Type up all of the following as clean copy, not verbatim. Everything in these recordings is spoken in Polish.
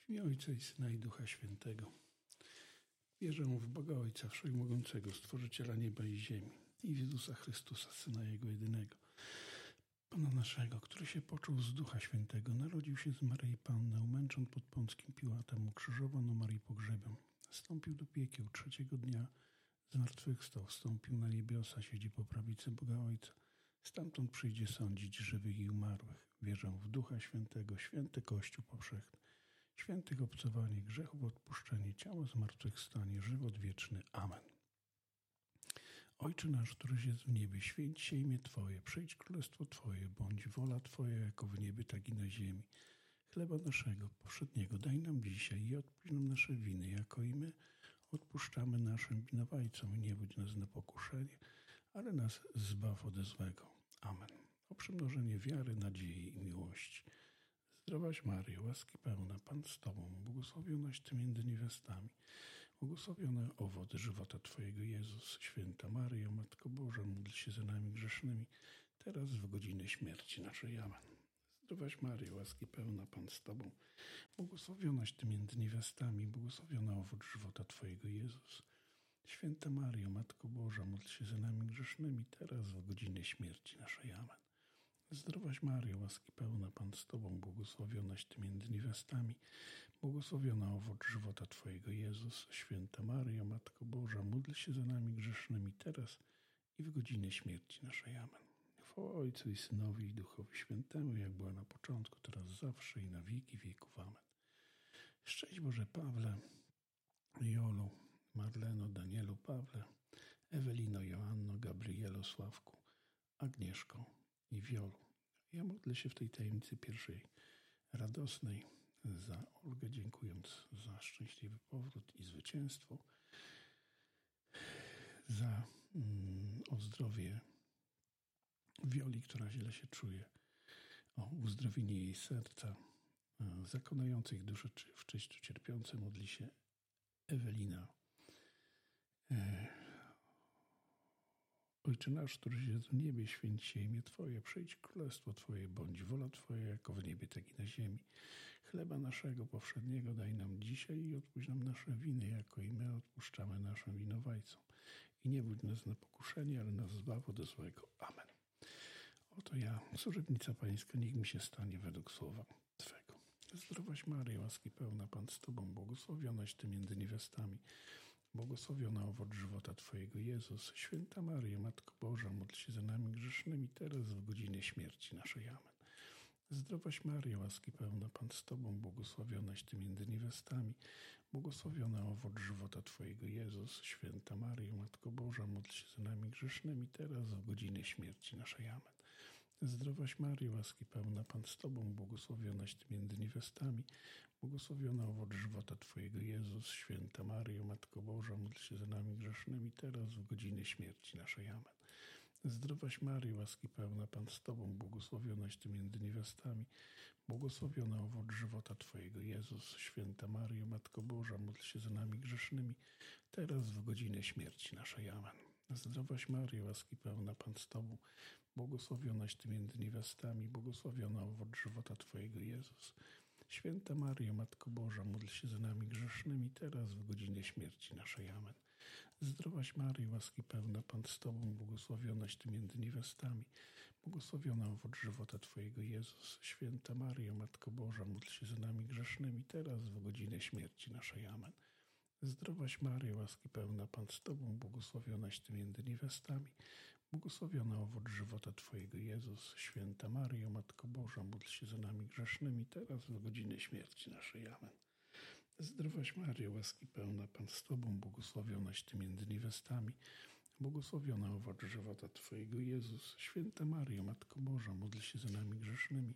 W imię Ojca i Syna i Ducha Świętego. Wierzę w Boga Ojca Wszechmogącego, Stworzyciela nieba i ziemi, i w Jezusa Chrystusa, Syna Jego jedynego, Pana naszego, który się począł z Ducha Świętego, narodził się z Maryi Panny, umęczon pod Pąckim Piłatem, ukrzyżowano Maryi pogrzebem, wstąpił do piekieł, trzeciego dnia zmartwychwstał, wstąpił na niebiosa, siedzi po prawicy Boga Ojca. Stamtąd przyjdzie sądzić żywych i umarłych. Wierzę w Ducha Świętego, święty Kościół powszechny, świętych obcowanie, grzechów odpuszczenie, ciało zmartwychwstanie, żywot wieczny. Amen. Ojcze nasz, któryś jest w niebie, święć się imię Twoje, przyjdź królestwo Twoje, bądź wola Twoja jako w niebie, tak i na ziemi. Chleba naszego powszedniego daj nam dzisiaj i odpuść nam nasze winy, jako i my odpuszczamy naszym winowajcom. I nie wódź nas na pokuszenie, ale nas zbaw ode złego. Amen. O przymnożenie wiary, nadziei i miłości. Zdrowaś Maryjo, łaski pełna, Pan z Tobą, błogosławionaś Ty między niewiastami, błogosławiony owoc żywota Twojego, Jezus. Święta Maryjo, Matko Boża, módl się za nami grzesznymi, teraz w godzinę śmierci naszej. Amen. Zdrowaś Maryjo, łaski pełna, Pan z Tobą, błogosławionaś Ty między niewiastami, błogosławiony owoc żywota Twojego, Jezus. Święta Maryjo, Matko Boża, módl się za nami grzesznymi, teraz w godzinę śmierci naszej. Amen. Zdrowaś Maryjo, łaski pełna, Pan z Tobą, błogosławionaś Ty między niewiastami, błogosławiony owoc żywota Twojego, Jezus. Święta Maryjo, Matko Boża, módl się za nami grzesznymi, teraz i w godzinę śmierci naszej. Amen. Chwała Ojcu i Synowi i Duchowi Świętemu, jak była na początku, teraz zawsze i na wieki wieków. Amen. Szczęść Boże Pawle, Jolu, Marleno, Danielu, Pawle, Ewelino, Joanno, Gabrielo, Sławku, Agnieszko i Wiolu. Ja modlę się w tej tajemnicy pierwszej radosnej za Olgę, dziękując za szczęśliwy powrót i zwycięstwo, za o zdrowie Wioli, która źle się czuje, o uzdrowienie jej serca, za konających duszę w czyściu cierpiące modli się Ewelina. Ojcze nasz, któryś jest w niebie, święć się imię Twoje, przyjdź królestwo Twoje, bądź wola Twoja, jako w niebie, tak i na ziemi. Chleba naszego powszedniego daj nam dzisiaj i odpuść nam nasze winy, jako i my odpuszczamy naszym winowajcom. I nie wódź nas na pokuszenie, ale nas zbaw ode złego. Amen. Oto ja, służebnica Pańska, niech mi się stanie według słowa Twego. Zdrowaś Maryjo, łaski pełna, Pan z Tobą, błogosławionaś Ty między niewiastami, błogosławiona owoc żywota Twojego, Jezus. Święta Maryjo, Matko Boża, módl się za nami grzesznymi, teraz w godzinę śmierci naszej. Amen. Zdrowaś Maryjo, łaski pełna, Pan z Tobą, błogosławionaś Ty między niewiastami, błogosławiona owoc żywota Twojego, Jezus. Święta Maryjo, Matko Boża, módl się za nami grzesznymi, teraz w godzinę śmierci naszej. Amen. Zdrowaś Maryjo, łaski pełna, Pan z Tobą, błogosławionaś Ty między niewiastami, błogosławiona owoc żywota Twojego, Jezus. Święta Maryjo, Matko Boża, módl się za nami grzesznymi, teraz w godzinę śmierci naszej. Amen. Zdrowaś Maryjo, łaski pełna, Pan z Tobą, błogosławionaś Ty między niewiastami, błogosławiona owoc żywota Twojego, Jezus. Święta Maryjo, Matko Boża, módl się za nami grzesznymi, teraz w godzinę śmierci naszej. Amen. Zdrowaś Maryjo, łaski pełna, Pan z Tobą, błogosławionaś Ty między niewiastami, błogosławiona owoc żywota Twojego, Jezus. Święta Maryjo, Matko Boża, módl się za nami grzesznymi, teraz w godzinę śmierci naszej. Amen. Zdrowaś Maryjo, łaski pełna, Pan z Tobą, błogosławionaś Ty między niewiastami, błogosławiona owoc żywota Twojego, Jezus. Święta Maryjo, Matko Boża, módl się za nami grzesznymi, teraz w godzinę śmierci naszej. Amen. Zdrowaś Maryjo, łaski pełna, Pan z Tobą, błogosławionaś Ty między niewiastami, błogosławiona owoc żywota Twojego, Jezus. Święta Maryjo, Matko Boża, módl się za nami grzesznymi, teraz w godzinę śmierci naszej. Amen. Zdrowaś Maryjo, łaski pełna, Pan z Tobą, błogosławionaś Ty między niewiastami, błogosławiona owoc żywota Twojego, Jezus. Święta Maryjo, Matko Boża, módl się za nami grzesznymi,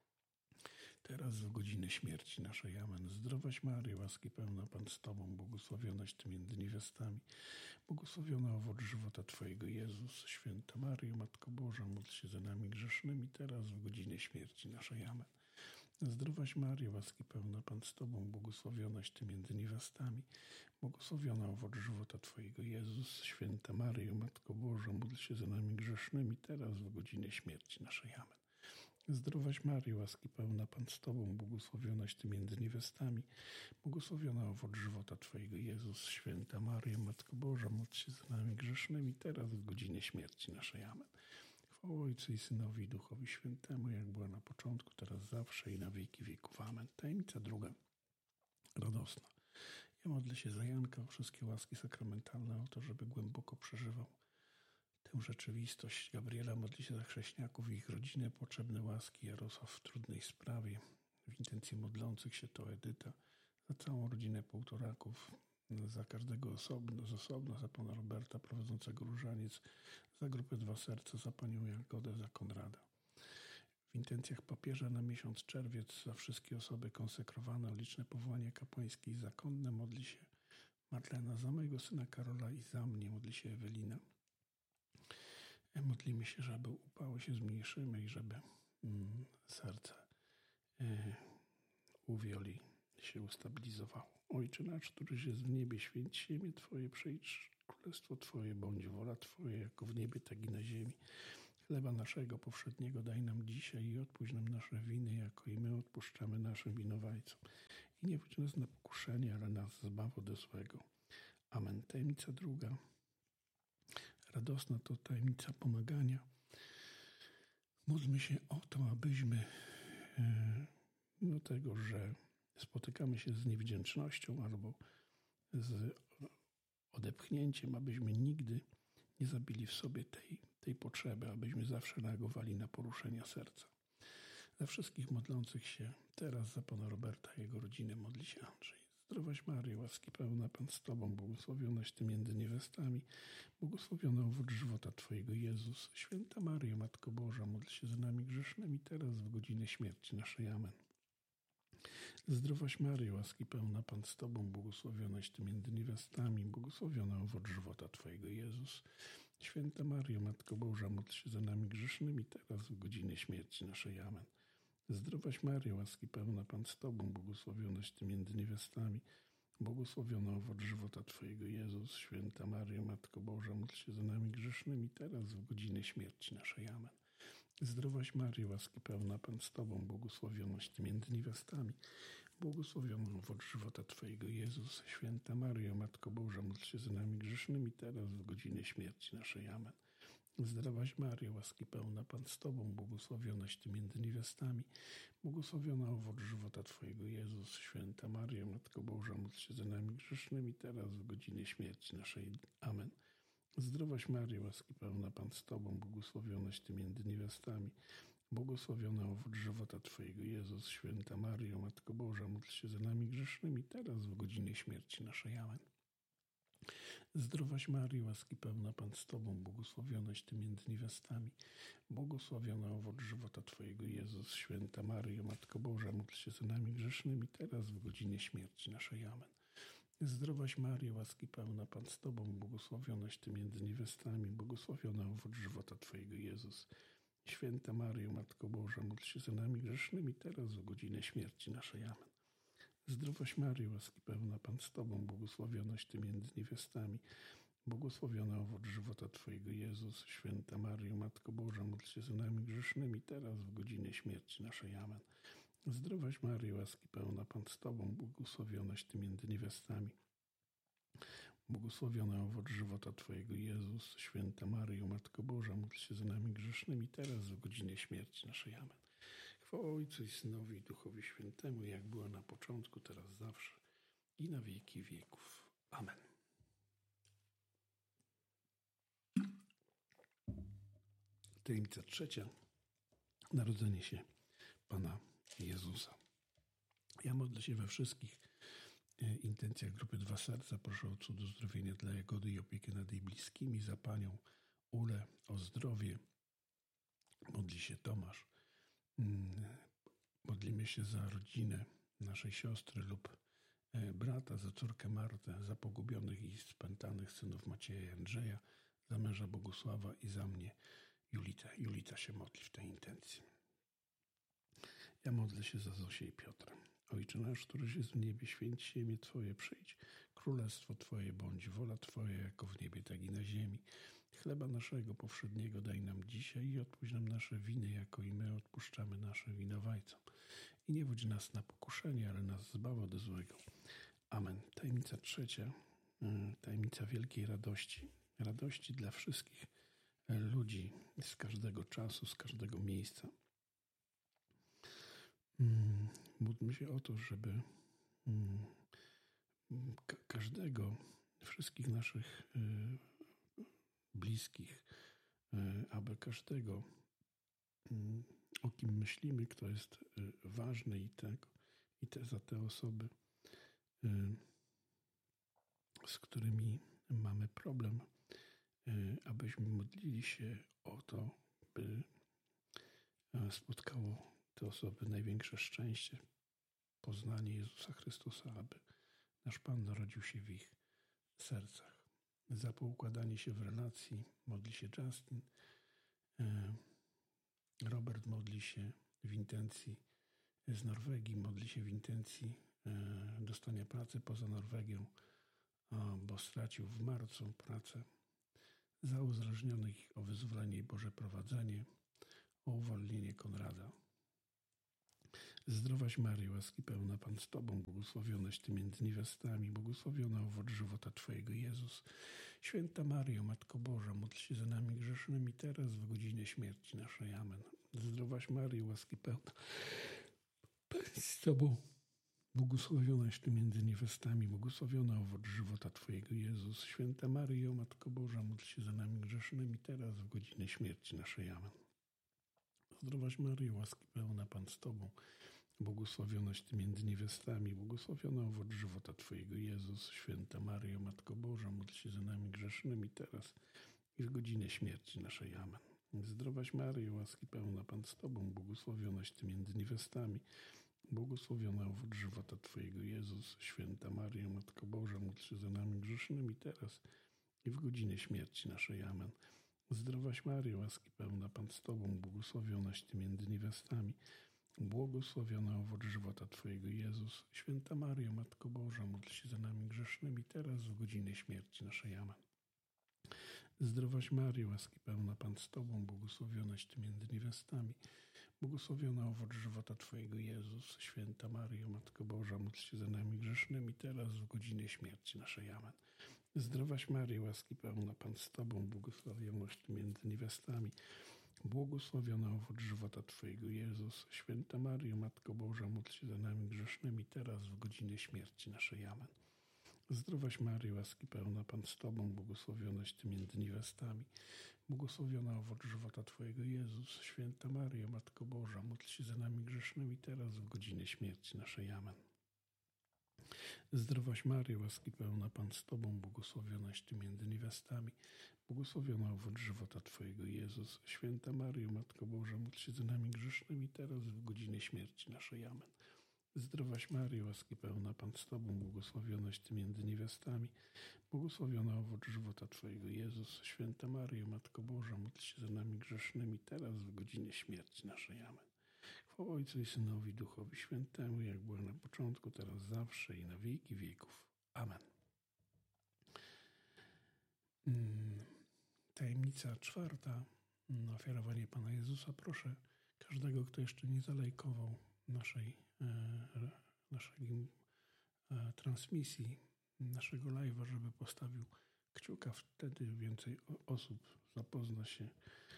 teraz w godzinę śmierci naszej. Amen. Zdrowaś Maryjo, łaski pełna, Pan z Tobą, błogosławionaś Ty między niewiastami, błogosławiona owoc żywota Twojego, Jezus. Święta Maryjo, Matko Boża, módl się za nami grzesznymi, teraz w godzinę śmierci naszej. Amen. Zdrowaś Maryjo, łaski pełna, Pan z Tobą, błogosławionaś Ty między niewiastami, błogosławiona owoc żywota Twojego, Jezus. Święta Maryjo, Matko Boża, módl się za nami grzesznymi, teraz w godzinę śmierci naszej. Amen. Zdrowaś Maryjo, łaski pełna, Pan z Tobą, błogosławionaś Ty między niewiastami, błogosławiona owoc żywota Twojego, Jezus. Święta Maryjo, Matko Boża, módl się za nami grzesznymi, teraz w godzinie śmierci naszej. Amen. Chwała Ojcu i Synowi i Duchowi Świętemu, jak była na początku, teraz zawsze i na wieki wieków. Amen. Tajemnica druga, radosna. Ja modlę się za Janka o wszystkie łaski sakramentalne, o to, żeby głęboko przeżywał tę rzeczywistość. Gabriela modli się za chrześniaków i ich rodzinę, potrzebne łaski. Jarosław w trudnej sprawie. W intencji modlących się to Edyta. Za całą rodzinę Półtoraków. Za każdego osobno, za pana Roberta prowadzącego różaniec, za grupę Dwa Serca, za panią Jagodę, za Konrada. W intencjach papieża na miesiąc czerwiec za wszystkie osoby konsekrowane o liczne powołania kapłańskie i zakonne modli się Marlena, za mojego syna Karola i za mnie modli się Ewelina. Modlimy się, żeby upały się zmniejszyły i żeby serce u Wioli się ustabilizowało. Ojcze nasz, któryś jest w niebie, święć się imię Twoje, przyjdź królestwo Twoje, bądź wola Twoja, jako w niebie, tak i na ziemi. Chleba naszego powszedniego daj nam dzisiaj i odpuść nam nasze winy, jako i my odpuszczamy naszym winowajcom. I nie wódź nas na pokuszenie, ale nas zbaw ode złego. Amen. Tajemnica druga, radosna, to tajemnica pomagania. Módlmy się o to, abyśmy mimo tego, że spotykamy się z niewdzięcznością albo z odepchnięciem, abyśmy nigdy nie zabili w sobie tej potrzeby, abyśmy zawsze reagowali na poruszenia serca. Za wszystkich modlących się teraz, za pana Roberta i jego rodzinę modli się Andrzej. Zdrowaś Maryjo, łaski pełna, Pan z Tobą, błogosławionaś Ty między niewiastami, błogosławiony owoc żywota Twojego, Jezus. Święta Maryjo, Matko Boża, módl się za nami grzesznymi, teraz w godzinę śmierci naszej. Amen. Zdrowaś Maryjo, łaski pełna, Pan z Tobą, błogosławionaś Ty między niewiastami, błogosławiony owoc żywota Twojego, Jezus. Święta Maryjo, Matko Boża, módl się za nami grzesznymi, teraz w godzinę śmierci naszej. Amen. Zdrowaś Maryjo, łaski pełna, Pan z Tobą, błogosławionaś Ty między niewiastami, błogosławiony owoc żywota Twojego, Jezus. Święta Maryjo, Matko Boża, módl się za nami grzesznymi, teraz w godzinę śmierci naszej. Amen. Zdrowaś Maryjo, łaski pełna, Pan z Tobą, błogosławionaś Ty między niewiastami, błogosławiony owoc żywota Twojego, Jezus. Święta Maryjo, Matko Boża, módl się za nami grzesznymi, teraz w godzinę śmierci naszej. Amen. Zdrowaś Maryjo, łaski pełna, Pan z Tobą, błogosławionaś Ty między niewiastami, błogosławiona owoc żywota Twojego, Jezus. Święta Maryjo, Matko Boża, módl się za nami grzesznymi, teraz w godzinie śmierci naszej. Amen. Zdrowaś Maryjo, łaski pełna, Pan z Tobą, błogosławionaś Ty między niewiastami, błogosławiona owoc żywota Twojego, Jezus. Święta Maryjo, Matko Boża, módl się za nami grzesznymi, teraz w godzinie śmierci naszej. Amen. Zdrowaś Maryjo, łaski pełna, Pan z Tobą, błogosławionaś Ty między niewiastami, błogosławiona owoc żywota Twojego, Jezus. Święta Maryjo, Matko Boża, módl się za nami grzesznymi, teraz w godzinie śmierci naszej. Amen. Zdrowaś Maryjo, łaski pełna, Pan z Tobą, błogosławionaś Ty między niewiastami, błogosławiona owoc żywota Twojego, Jezus. Święta Maryjo, Matko Boża, módl się za nami grzesznymi, teraz w godzinę śmierci naszej. Amen. Zdrowaś Maryjo, łaski pełna, Pan z Tobą, błogosławionaś Ty między niewiastami, błogosławiona owoc żywota Twojego, Jezus. Święta Maryjo, Matko Boża, módl się za nami grzesznymi, teraz w godzinę śmierci naszej. Amen. Zdrowaś Maryjo, łaski pełna, Pan z Tobą, błogosławionaś Ty między niewiastami, błogosławiona owoc żywota Twojego, Jezus. Święta Maryjo, Matko Boża, módl się za nami grzesznymi, teraz w godzinie śmierci naszej. Amen. Chwała Ojcu i Synowi i Duchowi Świętemu, jak była na początku, teraz zawsze i na wieki wieków. Amen. Tajemnica trzecia. Narodzenie się Pana Jezusa. Ja modlę się we wszystkich intencjach grupy Dwa Serca. Proszę o cud uzdrowienia dla Jagody i opiekę nad jej bliskimi. Za panią Ulę o zdrowie. Modli się Tomasz. Modlimy się za rodzinę naszej siostry lub brata, za córkę Martę, za pogubionych i spętanych synów Macieja i Andrzeja, za męża Bogusława i za mnie Julitę. Julita się modli w tej intencji. Ja modlę się za Zosię i Piotra. Ojcze nasz, któryś jest w niebie, święć się imię Twoje, przyjdź. Królestwo Twoje bądź, wola Twoja jako w niebie, tak i na ziemi. Chleba naszego powszedniego daj nam dzisiaj i odpuść nam nasze winy, jako i my odpuszczamy naszym winowajcom. I nie wódź nas na pokuszenie, ale nas zbaw od złego. Amen. Tajemnica trzecia, tajemnica wielkiej radości. Radości dla wszystkich ludzi z każdego czasu, z każdego miejsca. Módlmy się o to, żeby każdego, wszystkich naszych bliskich, aby każdego, o kim myślimy, kto jest ważny i za te osoby, z którymi mamy problem, abyśmy modlili się o to, by spotkało te osoby największe szczęście, poznanie Jezusa Chrystusa, aby nasz Pan narodził się w ich sercach. Za poukładanie się w relacji modli się Justin, Robert modli się w intencji z Norwegii, modli się w intencji dostania pracy poza Norwegią, bo stracił w marcu pracę. Za uzależnionych o wyzwolenie i Boże prowadzenie, o uwolnienie Konrada. Zdrowaś Maryjo, łaski pełna Pan z Tobą, błogosławionaś Ty między niewiastami, błogosławiona owoc żywota Twojego, Jezus. Święta Maryjo, Matko Boża, módl się za nami grzesznymi teraz, w godzinie śmierci naszej. Amen. Zdrowaś Maryjo, łaski pełna Pan z Tobą, błogosławionaś Ty między niewiastami, błogosławiona owoc żywota Twojego, Jezus. Święta Maryjo, Matko Boża, módl się za nami grzesznymi teraz, w godzinę śmierci naszej. Amen. Zdrowaś Maryjo, łaski pełna Pan z Tobą, błogosławionaś Ty między niewiastami, błogosławiona owoc żywota Twojego, Jezus. Święta Maryjo, Matko Boża, módl się za nami grzesznymi teraz i w godzinę śmierci naszej. Amen. Zdrowaś Maryjo, łaski pełna Pan z Tobą, błogosławionaś Ty między niewiastami, błogosławiona owoc żywota Twojego, Jezus. Święta Maryjo, Matko Boża, módl się za nami grzesznymi teraz i w godzinę śmierci naszej. Amen. Zdrowaś Maryjo, łaski pełna Pan z Tobą, błogosławionaś Ty między niewiastami, błogosławiona owoc żywota Twojego, Jezus. Święta Maryjo, Matko Boża, módl się za nami grzesznymi teraz w godzinę śmierci naszej. Amen. Zdrowaś Maryjo, łaski pełna Pan z Tobą, błogosławionaś Ty między niewiastami, błogosławiona owoc żywota Twojego, Jezus. Święta Maryjo, Matko Boża, módl się za nami grzesznymi teraz w godzinę śmierci naszej. Amen. Zdrowaś Maryjo, łaski pełna Pan z Tobą, błogosławionaś Ty między niewiastami, błogosławiona owoc żywota Twojego, Jezus. Święta Maryjo, Matko Boża, módl się za nami grzesznymi teraz w godzinę śmierci naszej. Amen. Zdrowaś Maryjo, łaski pełna Pan z Tobą, błogosławionaś Ty między niewiastami, błogosławiona owoc żywota Twojego, Jezus. Święta Maryjo, Matko Boża, módl się za nami grzesznymi teraz w godzinę śmierci naszej. Amen. Zdrowaś Maryjo, łaski pełna Pan z Tobą, błogosławionaś Ty między niewiastami, błogosławiona owoc żywota Twojego, Jezus. Święta Maryjo, Matko Boża, módl się za nami grzesznymi teraz w godzinę śmierci naszej. Amen. Zdrowaś Maryjo, łaski pełna Pan z Tobą, błogosławionaś Ty między niewiastami, błogosławiona owoc żywota Twojego, Jezus. Święta Maryjo, Matko Boża, módl się za nami grzesznymi teraz w godzinie śmierci naszej. Amen. Chwała Ojcu i Synowi, Duchowi Świętemu, jak było na początku, teraz, zawsze i na wieki wieków. Amen. Tajemnica czwarta, ofiarowanie Pana Jezusa. Proszę każdego, kto jeszcze nie zalajkował naszej transmisji, naszego live'a, żeby postawił kciuka. Wtedy więcej osób zapozna się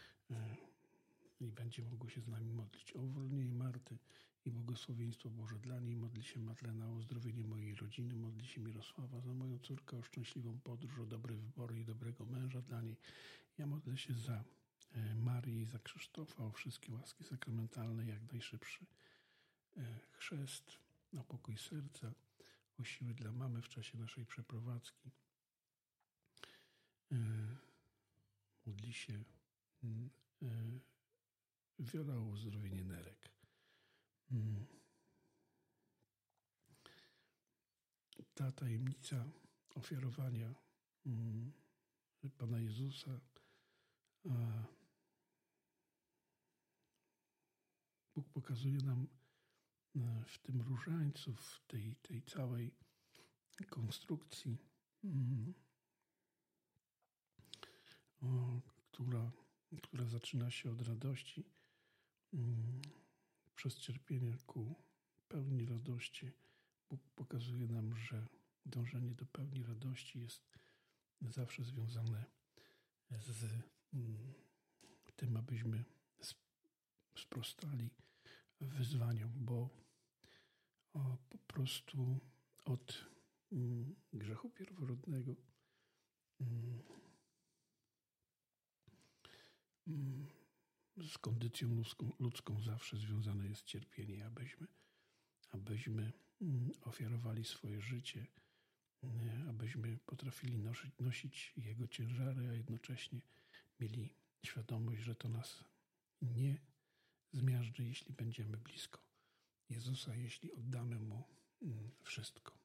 i będzie mogło się z nami modlić o uwolnienie Marty i błogosławieństwo Boże dla niej. Modli się Madlena o uzdrowienie mojej rodziny. Modli się Mirosława za moją córkę, o szczęśliwą podróż, o dobre wybory i dobrego męża dla niej. Ja modlę się za Marię i za Krzysztofa, o wszystkie łaski sakramentalne, jak najszybszy chrzest, o pokój serca, o siły dla mamy w czasie naszej przeprowadzki. Modli się Wiola o uzdrowienie nerek. Ta tajemnica ofiarowania Pana Jezusa, Bóg pokazuje nam w tym różańcu, w tej całej konstrukcji która, która zaczyna się od radości, przez cierpienie ku pełni radości. Bóg pokazuje nam, że dążenie do pełni radości jest zawsze związane z tym, abyśmy sprostali wyzwaniom, bo po prostu od grzechu pierworodnego z kondycją ludzką zawsze związane jest cierpienie, abyśmy ofiarowali swoje życie, abyśmy potrafili nosić Jego ciężary, a jednocześnie mieli świadomość, że to nas nie zmiażdży, jeśli będziemy blisko Jezusa, jeśli oddamy Mu wszystko.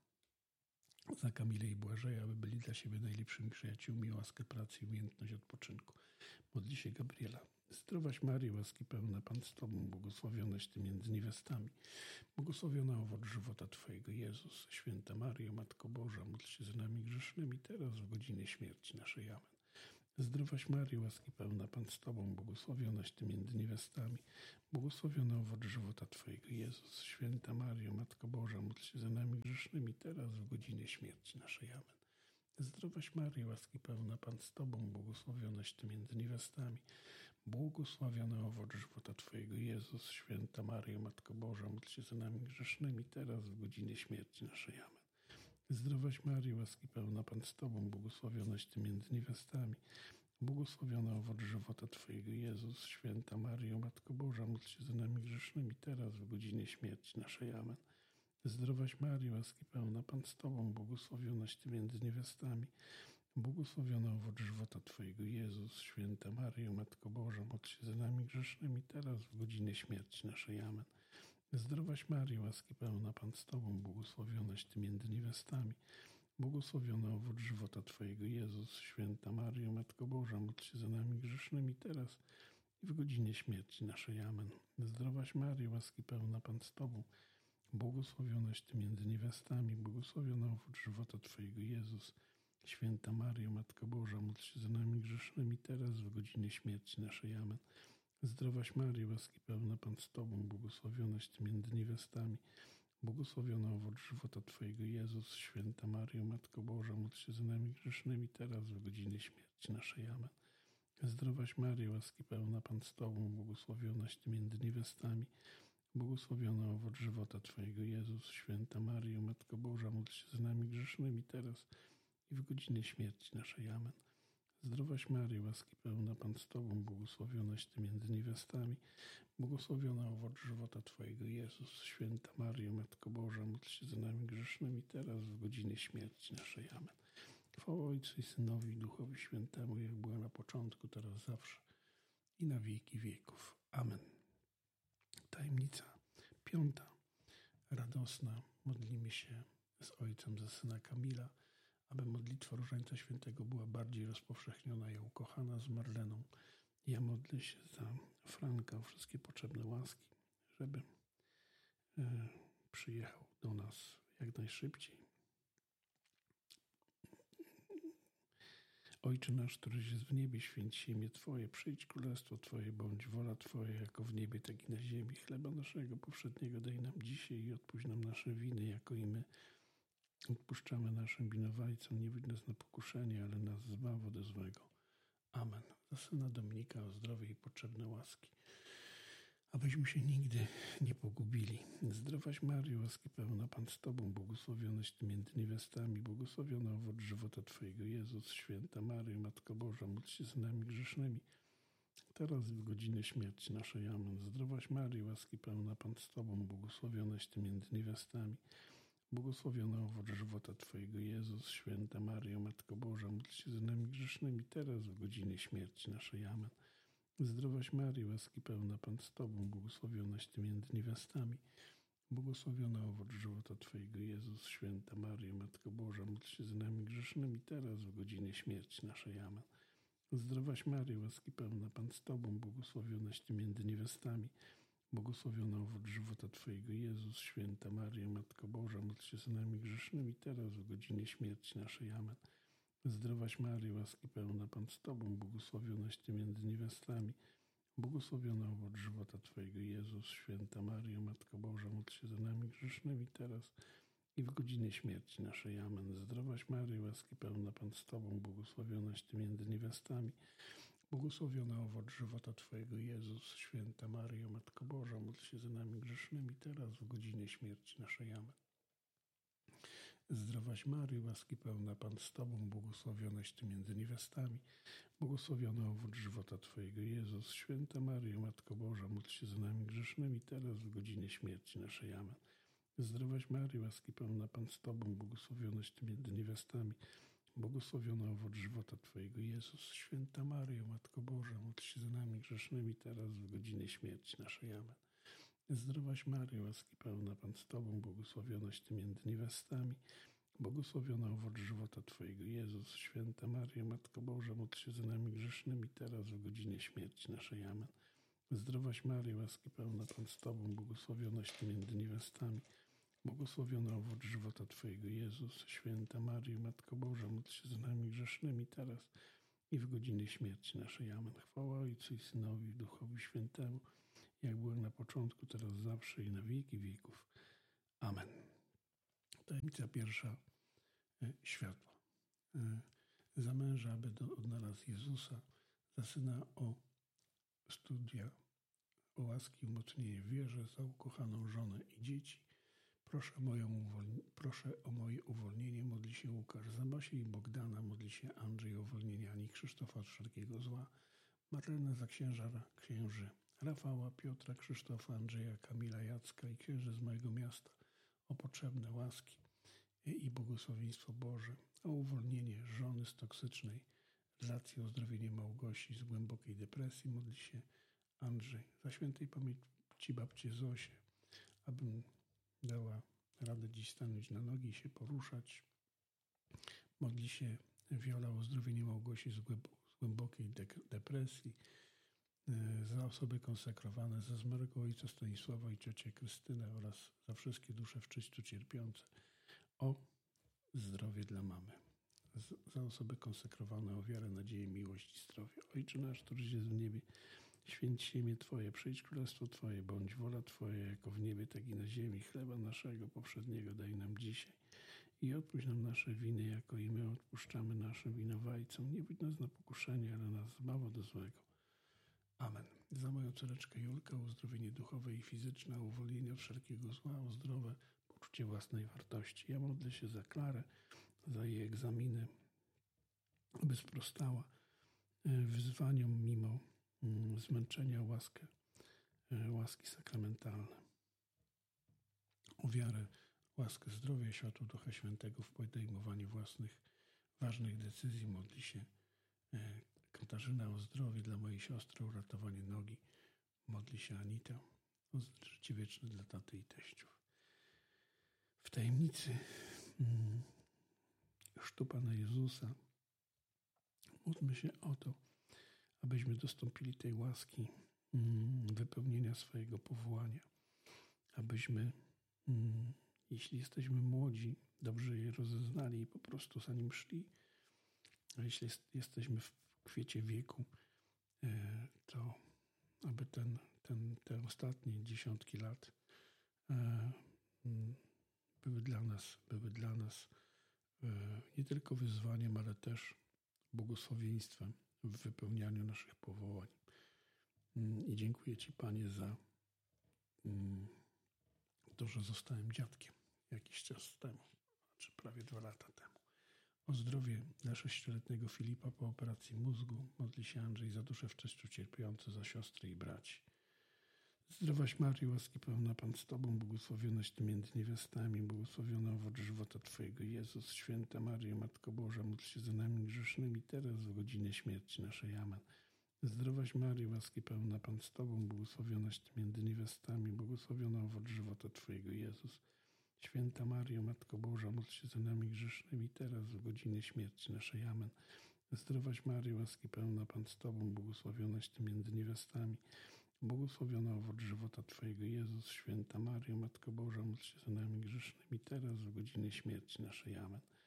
Za Kamilę i Błażeja, aby byli dla siebie najlepszymi przyjaciółmi, łaskę pracy i umiejętność odpoczynku. Modli się Gabriela. Zdrowaś Maryjo, łaski pełna, Pan z Tobą, błogosławionaś Ty między niewiastami. Błogosławiona owoc żywota Twojego, Jezus. Święta Maryjo, Matko Boża, módl się za nami grzesznymi, teraz w godzinie śmierci naszej. Amen. Zdrowaś Maryjo, łaski pełna, Pan z Tobą, błogosławionaś Ty między niewiastami. Błogosławiona owoc żywota Twojego, Jezus. Święta Maryjo, Matko Boża, módl się za nami grzesznymi, teraz w godzinie śmierci naszej. Amen. Zdrowaś Maryjo, łaski pełna, Pan z Tobą, błogosławionaś Ty między niewiastami. Błogosławiony owoc żywota Twojego, Jezus. Święta Maryjo, Matko Boża, módl się za nami grzesznymi, teraz w godzinie śmierci naszej. Amen. Zdrowaś Maryjo, łaski pełna, Pan z Tobą, błogosławionaś Ty między niewiastami. Błogosławiony owoc żywota Twojego, Jezus. Święta Maryjo, Matko Boża, módl się za nami grzesznymi, teraz w godzinie śmierci naszej. Amen. Zdrowaś Maryjo, łaski pełna, Pan z Tobą, błogosławionaś Ty między niewiastami. Błogosławiony owoc żywota Twojego, Jezus. Święta Maryjo, Matko Boża, módl się za nami grzesznymi, teraz w godzinie śmierci naszej. Amen. Zdrowaś Maryjo, łaski pełna, Pan z Tobą, błogosławionaś Ty między niewiastami. Błogosławiony owoc żywota Twojego, Jezus. Święta Maryjo, Matko Boża, módl się za nami grzesznymi, teraz i w godzinie śmierci naszej. Amen. Zdrowaś Maryjo, łaski pełna, Pan z Tobą, błogosławionaś Ty między niewiastami. Błogosławiony owoc żywota Twojego, Jezus. Święta Maryjo, Matko Boża, módl się za nami grzesznymi, teraz w godzinie śmierci naszej. Amen. Zdrowaś Maryjo, łaski pełna, Pan z Tobą, błogosławionaś Ty między niewiastami. Błogosławiony owoc żywota Twojego, Jezus. Święta Maryjo, Matko Boża, módl się za nami grzesznymi, teraz w godzinie śmierci naszej. Amen. Zdrowaś Maryjo, łaski pełna, Pan z Tobą, błogosławionaś Ty między niewiastami. Błogosławiony owoc żywota Twojego, Jezus. Święta Maryjo, Matko Boża, módl się za nami grzesznymi, teraz i w godzinie śmierci naszej. Amen. Zdrowaś Maryjo, łaski pełna, Pan z Tobą, błogosławionaś Ty między niewiastami. Błogosławiona owoc żywota Twojego, Jezus. Święta Maryjo, Matko Boża, módl się za nami grzesznymi, teraz w godzinie śmierci naszej. Amen. Chwała Ojcu i Synowi i Duchowi Świętemu, jak była na początku, teraz zawsze i na wieki wieków. Amen. Tajemnica 5. Radosna. Modlimy się z Ojcem za syna Kamila, aby modlitwa Różańca Świętego była bardziej rozpowszechniona i ukochana z Marleną. Ja modlę się za Franka o wszystkie potrzebne łaski, żeby przyjechał do nas jak najszybciej. Ojcze nasz, któryś jest w niebie, święć się imię Twoje, przyjdź królestwo Twoje, bądź wola Twoja, jako w niebie, tak i na ziemi. Chleba naszego powszedniego daj nam dzisiaj i odpuść nam nasze winy, jako i my odpuszczamy naszym winowajcom. Nie wódź nas na pokuszenie, ale nas zbaw ode złego. Amen. Za syna Dominika o zdrowie i potrzebne łaski, abyśmy się nigdy nie pogubili. Zdrowaś Maryjo, łaski pełna, Pan z Tobą, błogosławionaś Ty między niewiastami, błogosławiony owoc żywota Twojego, Jezus. Święta Maryjo, Matko Boża, módl się za nami grzesznymi, teraz i w godzinę śmierci naszej. Amen. Zdrowaś Maryjo, łaski pełna, Pan z Tobą, błogosławionaś Ty między niewiastami, błogosławiony owoc żywota Twojego, Jezus. Święta Maryjo, Matko Boża, módl się za nami grzesznymi, teraz w godzinie śmierci naszej. Amen. Zdrowaś Maryjo, łaski pełna, Pan z Tobą, błogosławionaś Ty między niewiastami, błogosławiony owoc żywota Twojego, Jezus. Święta Maryjo, Matko Boża, módl się za nami grzesznymi, teraz w godzinie śmierci naszej. Amen. Zdrowaś Maryjo, łaski pełna, Pan z Tobą, błogosławionaś Ty między niewiastami, błogosławiony owoc żywota Twojego, Jezus. Święta Maryjo, Matko Boża, módl się za nami grzesznymi, teraz w godzinie śmierci naszej. Amen. Zdrowaś Maryjo, łaski pełna, Pan z Tobą, błogosławionaś Ty między niewiastami, błogosławiony owoc żywota Twojego, Jezus. Święta Maryjo, Matko Boża, módl się za nami grzesznymi teraz i w godzinie śmierci naszej. Amen. Zdrowaś Maryjo, łaski pełna, Pan z Tobą, błogosławionaś Ty między niewiastami, błogosławiony owoc żywota Twojego, Jezus. Święta Maryjo, Matko Boża, módl się za nami grzesznymi teraz w godzinie śmierci naszej. Amen. Zdrowaś Maryjo, łaski pełna, Pan z Tobą, błogosławionaś Ty między niewiastami, błogosławiony owoc żywota Twojego, Jezus. Święta Maryjo, Matko Boża, módl się za nami grzesznymi teraz w godzinie śmierci naszej. Amen. Zdrowaś Maryjo, łaski pełna, Pan z Tobą, błogosławionaś Ty między niewiastami, błogosławiony owoc żywota Twojego, Jezus. Święta Maryjo, Matko Boża, módl się za nami grzesznymi teraz w godzinie śmierci naszej. Amen. Zdrowaś Maryjo, łaski pełna, Pan z Tobą, błogosławionaś Ty między niewiastami, błogosławiony owoc żywota Twojego, Jezus. Święta Maryjo, Matko Boża, módl się za nami grzesznymi teraz w godzinie śmierci naszej. Amen. Zdrowaś Maryjo, łaski pełna, Pan z Tobą, błogosławionaś Ty między niewiastami, błogosławiony owoc żywota Twojego, Jezus. Święta Maryjo, Matko Boża, módl się za nami grzesznymi teraz i w godzinie śmierci naszej. Amen. Chwała Ojcu i Synowi i Duchowi Świętemu, jak było na początku, teraz zawsze i na wieki wieków. Amen. Tajemnica pierwsza. Światło. Za męża, aby odnalazł Jezusa, za syna o studia, o łaski i umocnienie w wierze, za ukochaną żonę i dzieci. Proszę o moje uwolnienie, modli się Łukasz. Za Basię i Bogdana modli się Andrzej o uwolnienie Ani Krzysztofa od wszelkiego zła. Marlenę za księży Rafała, Piotra, Krzysztofa, Andrzeja, Kamila, Jacka i księży z mojego miasta o potrzebne łaski i błogosławieństwo Boże, o uwolnienie żony z toksycznej relacji, o uzdrowienie Małgosi z głębokiej depresji modli się Andrzej. Za świętej pamięci babcię Zosię, abym dała radę dziś stanąć na nogi i się poruszać. Modli się Wiola o uzdrowienie Małgosi z głębokiej depresji. Za osoby konsekrowane, za zmarłego ojca Stanisława i ciocię Krystynę oraz za wszystkie dusze w czyściu cierpiące. O zdrowie dla mamy. Za osoby konsekrowane, o wiarę, nadzieję, miłość i zdrowie. Ojcze nasz, któryś jest w niebie, święć się imię Twoje, przyjdź królestwo Twoje, bądź wola Twoja, jako w niebie, tak i na ziemi. Chleba naszego poprzedniego daj nam dzisiaj i odpuść nam nasze winy, jako i my odpuszczamy naszym winowajcom. Nie budź nas na pokuszenie, ale nas zbaw od złego. Amen. Za moją córeczkę Julkę, uzdrowienie duchowe i fizyczne, uwolnienie od wszelkiego zła, o zdrowe poczucie własnej wartości. Ja modlę się za Klarę, za jej egzaminy, aby sprostała wyzwaniom mimo zmęczenia, łaski sakramentalne. O wiarę, łaskę zdrowia i światło Ducha Świętego w podejmowaniu własnych ważnych decyzji modli się Katarzyna o zdrowie dla mojej siostry, uratowanie nogi. Modli się Anita o życie wieczne dla taty i teściów. W tajemnicy chrztu Pana Jezusa módlmy się o to, abyśmy dostąpili tej łaski wypełnienia swojego powołania. Abyśmy, jeśli jesteśmy młodzi, dobrze je rozeznali i po prostu za nim szli. A jeśli jesteśmy w kwiecie wieku, to aby te ostatnie dziesiątki lat były dla nas nie tylko wyzwaniem, ale też błogosławieństwem w wypełnianiu naszych powołań. I dziękuję Ci, Panie, za to, że zostałem dziadkiem jakiś czas temu, znaczy prawie 2 lata temu. O zdrowie dla 6-letniego Filipa po operacji mózgu modli się Andrzej, za duszę w czyściu cierpiące, za siostry i braci. Zdrowaś Maryjo, łaski pełna, Pan z Tobą, błogosławionaś Ty między niewiastami, błogosławiony owoc żywota Twojego, Jezus. Święta Maryjo, Matko Boża, módl się za nami grzesznymi teraz w godzinie śmierci naszej. Amen. Zdrowaś Maryjo, łaski pełna, Pan z Tobą, błogosławionaś Ty między niewiastami, błogosławiony owoc żywota Twojego, Jezus. Święta Maryjo, Matko Boża, módl się za nami grzesznymi teraz w godzinie śmierci naszej. Amen. Zdrowaś Maryjo, łaski pełna, Pan z Tobą, błogosławionaś Ty między niewiastami, błogosławiony owoc żywota Twojego, Jezus. Święta Maryjo, Matko Boża, módl się za nami grzesznymi teraz w godzinie śmierci naszej. Amen.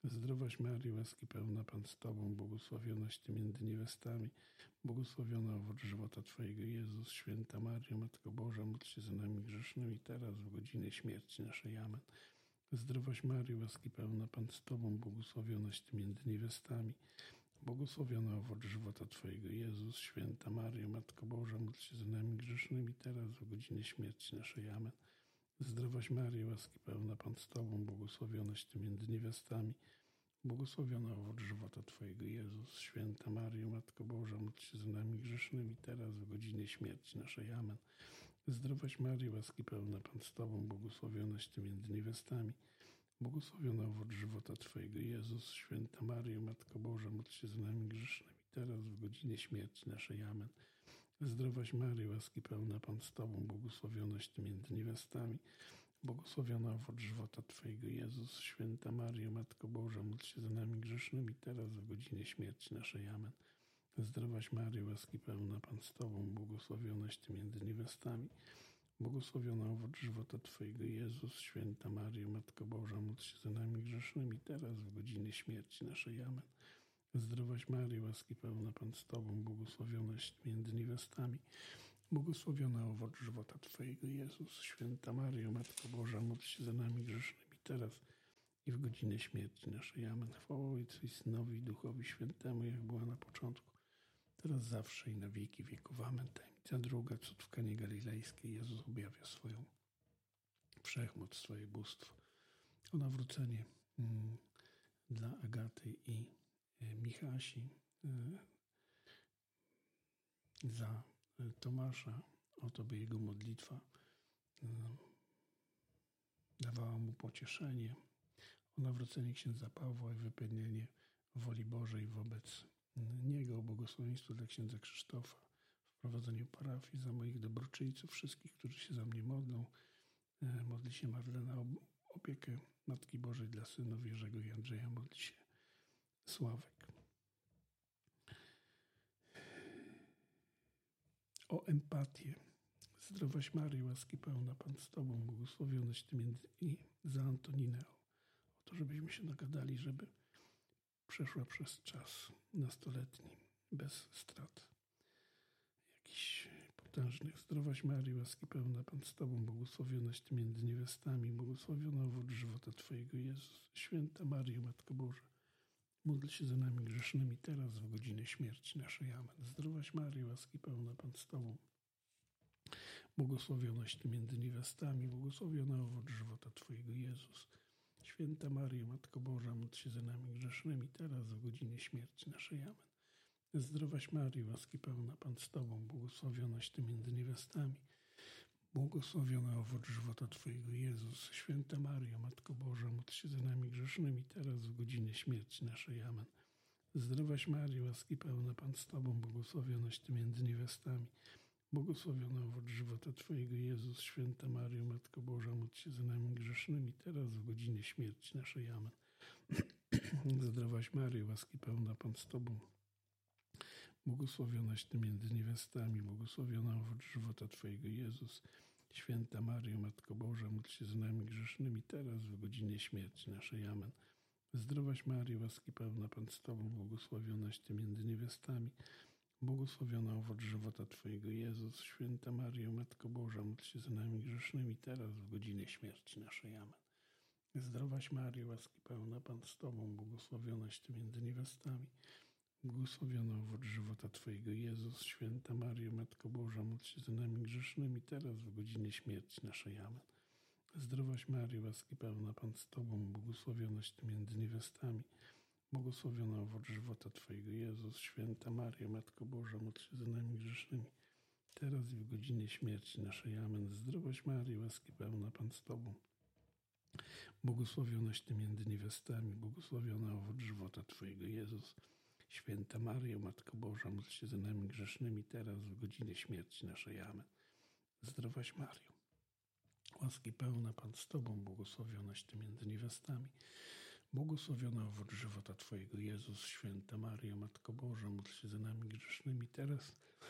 Zdrowaś Maryjo, łaski pełna, Pan z Tobą, błogosławionaś Ty między niewiastami, błogosławiony owoc żywota Twojego, Jezus. Święta Maryjo, Matko Boża, módl się za nami grzesznymi, teraz w godzinę śmierci naszej. Amen. Zdrowaś Maryjo, łaski pełna, Pan z Tobą, błogosławionaś Ty między niewiastami, błogosławiony owoc żywota Twojego, Jezus. Święta Maryjo, Matko Boża, módl się za nami grzesznymi, teraz w godzinę śmierci naszej. Amen. Zdrowaś Maryjo, łaski pełna, Pan z Tobą, błogosławionaś Ty między niewiastami, błogosławiony owoc żywota Twojego, Jezus. Święta Maryjo, Matko Boża, módl się za nami grzesznymi, teraz w godzinę śmierci naszej. Amen. Zdrowaś Maryjo, łaski pełna, Pan z Tobą, błogosławionaś Ty między niewiastami, błogosławiony owoc żywota Twojego, Jezus. Święta Maryjo, Matko Boża, módl się za nami grzesznymi, teraz w godzinę śmierci naszej. Amen. Zdrowaś Maryjo, łaski pełna, Pan z Tobą, błogosławionaś Ty między niewiastami, błogosławiony owoc żywota Twojego, Jezus. Święta Maryjo, Matko Boża, módl się za nami grzesznymi, teraz w godzinę śmierci naszej. Amen. Zdrowaś Maryjo, łaski pełna, Pan z Tobą, błogosławionaś Ty między niewiastami, błogosławiony owoc żywota Twojego, Jezus. Święta Maryjo, Matko Boża, módl się za nami grzesznymi, teraz w godzinę śmierci naszej. Amen. Zdrowaś Maryjo, łaski pełna, Pan z Tobą, błogosławionaś Ty między niewiastami, błogosławiony owoc żywota Twojego, Jezus. Święta Maryjo, Matko Boża, módl się za nami grzesznymi, teraz i w godzinę śmierci naszej. Amen. Chwała Ojcu i Synowi i Duchowi Świętemu, jak była na początku, teraz zawsze i na wieki wieków. Amen. Tajemnica druga, cud w Kanie Galilejskiej. Jezus objawia swoją wszechmoc, swoje bóstwo. O nawrócenie dla Agaty i Michasi, za Tomasza, o to, by jego modlitwa dawała mu pocieszenie, o nawrócenie księdza Pawła i wypełnienie woli Bożej wobec niego, o błogosławieństwo dla księdza Krzysztofa, w prowadzeniu parafii, za moich dobroczyńców, wszystkich, którzy się za mnie modlą. Modli się Marlena o opiekę Matki Bożej dla synów Jerzego i Andrzeja, modli się Sławek. O empatię. Zdrowaś Maryjo, łaski pełna, Pan z Tobą, błogosławionaś Ty między i za Antoninę. O to, żebyśmy się dogadali, żeby przeszła przez czas nastoletni, bez strat jakichś potężnych. Zdrowaś Maryjo, łaski pełna, Pan z Tobą, błogosławionaś Ty między niewiastami, błogosławiony owoc żywota Twojego, Jezus. Święta Maryjo, Matko Boża, módl się za nami grzesznymi, teraz w godzinę śmierci naszej. Amen. Zdrowaś Maryjo, łaski pełna, Pan z Tobą, błogosławionaś Ty między niewiastami, błogosławiony owoc żywota Twojego, Jezus. Święta Maryjo, Matko Boża, módl się za nami grzesznymi, teraz w godzinę śmierci naszej. Amen. Zdrowaś Maryjo, łaski pełna, Pan z Tobą, błogosławionaś Ty między niewiastami, błogosławiony owoc żywota Twojego, Jezus. Święta Maryjo, Matko Boża, módl się za nami grzesznymi, teraz w godzinę śmierci naszej. Amen. Zdrowaś Maryjo, łaski pełna, Pan z Tobą, błogosławionaś Ty między niewiastami, błogosławiony owoc żywota Twojego, Jezus. Święta Maryjo, Matko Boża, módl się za nami grzesznymi, teraz w godzinę śmierci naszej. Amen. Zdrowaś Maryjo, łaski pełna, Pan z Tobą, błogosławionaś Ty między niewiastami, błogosławiony owoc żywota Twojego, Jezus. Święta Maryjo, Matko Boża, módl się za nami grzesznymi, teraz w godzinę śmierci naszej. Amen. Zdrowaś Maryjo, łaski pełna, Pan z Tobą, błogosławionaś Ty między niewiastami, błogosławiony owoc żywota Twojego, Jezus. Święta Maryjo, Matko Boża, módl się za nami grzesznymi, teraz w godzinę śmierci naszej. Amen. Zdrowaś Maryjo, łaski pełna, Pan z Tobą, błogosławionaś Ty między niewiastami, błogosławiony owoc żywota Twojego, Jezus. Święta Maryjo, Matko Boża, módl się za nami grzesznymi, teraz w godzinę śmierci naszej. Amen. Zdrowaś Maryjo, łaski pełna, Pan z Tobą, błogosławionaś Ty między niewiastami, błogosławiony owoc żywota Twojego, Jezus. Święta Maryjo, Matko Boża, módl się za nami grzesznymi, teraz i w godzinę śmierci naszej. Amen. Zdrowaś Maryjo, łaski pełna, Pan z Tobą, błogosławionaś Ty między niewiastami, błogosławiony owoc żywota Twojego, Jezus. Święta Maryjo, Matko Boża, módl się za nami grzesznymi, teraz w godzinę śmierci naszej. Amen. Zdrowaś Maryjo, łaski pełna, Pan z Tobą, błogosławionaś Ty między niewiastami, błogosławiony owoc żywota Twojego, Jezus. Święta Maryjo, Matko Boża, módl się za nami grzesznymi, teraz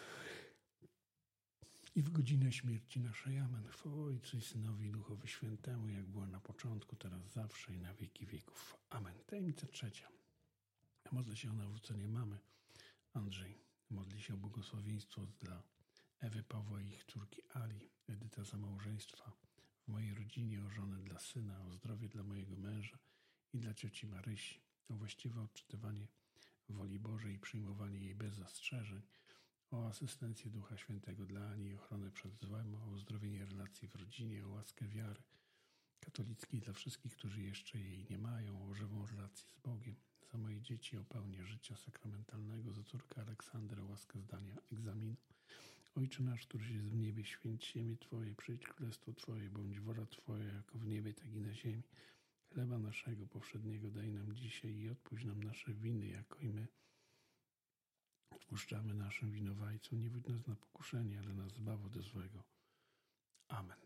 i w godzinę śmierci naszej. Amen. Chwała Ojcu i Synowi i Duchowi Świętemu, jak była na początku, teraz zawsze i na wieki wieków. Amen. Tajemnica trzecia. Modlę się o nawrócenie mamy. Andrzej modli się o błogosławieństwo dla Ewy, Pawła i ich córki Ali, Edyta za małżeństwa w mojej rodzinie, o żonę dla syna, o zdrowie dla mojego męża i dla cioci Marysi, o właściwe odczytywanie woli Bożej i przyjmowanie jej bez zastrzeżeń, o asystencję Ducha Świętego dla Ani i ochronę przed złem, o uzdrowienie relacji w rodzinie, o łaskę wiary katolickiej dla wszystkich, którzy jeszcze jej nie mają, o żywą relację z Bogiem, za moje dzieci, o pełnię życia sakramentalnego, za córkę Aleksandrę, o łaskę zdania egzaminu. Ojcze nasz, któryś jest w niebie, święć się imię Twoje, przyjdź królestwo Twoje, bądź wola Twoja, jako w niebie, tak i na ziemi. Chleba naszego powszedniego daj nam dzisiaj i odpuść nam nasze winy, jako i my odpuszczamy naszym winowajcom. Nie wódź nas na pokuszenie, ale nas zbaw ode złego. Amen.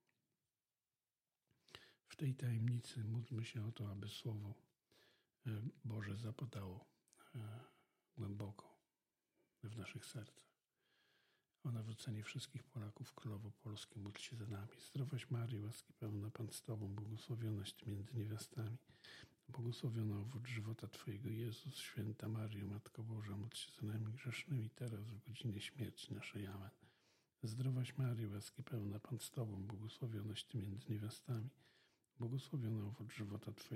W tej tajemnicy módlmy się o to, aby Słowo Boże zapadało głęboko w naszych sercach. O nawrócenie wszystkich Polaków, Królowo Polskie, módl się za nami. Zdrowaś Maryjo, łaski pełna, Pan z Tobą, błogosławionaś Ty między niewiastami. Błogosławiony owoc żywota Twojego, Jezus. Święta Maryjo, Matko Boża, módl się za nami grzesznymi, teraz w godzinę śmierci naszej. Amen. Zdrowaś Maryjo, łaski pełna, Pan z Tobą, błogosławionaś Ty między niewiastami. Błogosławiony owoc żywota Twojego,